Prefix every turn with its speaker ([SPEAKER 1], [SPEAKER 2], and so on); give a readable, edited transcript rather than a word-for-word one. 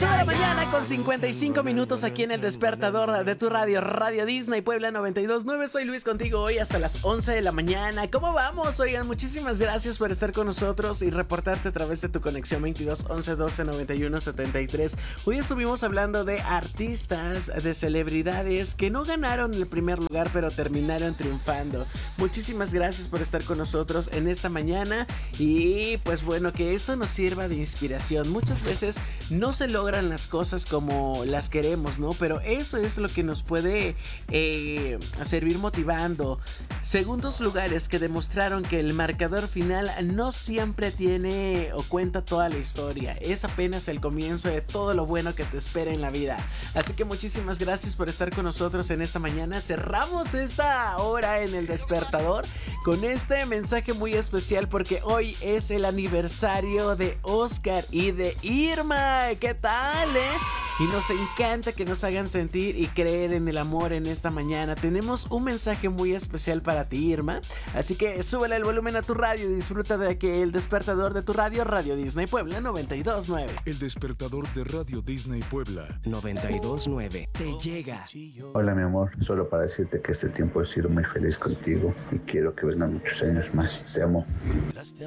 [SPEAKER 1] 8 de la mañana con 55 minutos aquí en el despertador de tu radio, Radio Disney Puebla 92.9. Soy Luis contigo hoy hasta las 11 de la mañana. ¿Cómo vamos? Oigan, muchísimas gracias por estar con nosotros y reportarte a través de tu conexión 22 11 12 91 73. Hoy estuvimos hablando de artistas, de celebridades que no ganaron el primer lugar pero terminaron triunfando. Muchísimas gracias por estar con nosotros en esta mañana y pues bueno, que esto nos sirva de inspiración. Muchas veces no se logran las cosas como las queremos, ¿no? Pero eso es lo que nos puede servir motivando. Segundos lugares que demostraron que el marcador final no siempre tiene o cuenta toda la historia. Es apenas el comienzo de todo lo bueno que te espera en la vida. Así que muchísimas gracias por estar con nosotros en esta mañana. Cerramos esta hora en el despertador con este mensaje muy especial porque hoy es el aniversario de Oscar y de Irma. ¿Qué tal, Y nos encanta que nos hagan sentir y creer en el amor en esta mañana. Tenemos un mensaje muy especial para ti, Irma. Así que súbele el volumen a tu radio y disfruta de que el despertador de tu radio, Radio Disney Puebla 92.9.
[SPEAKER 2] El despertador de Radio Disney Puebla
[SPEAKER 3] 92.9 te llega.
[SPEAKER 4] Hola, mi amor. Solo para decirte que este tiempo he sido muy feliz contigo y quiero que vengan muchos años más. Te amo.